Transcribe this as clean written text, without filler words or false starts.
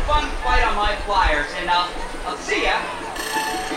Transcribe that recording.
fun fight on my flyers, and I'll see ya.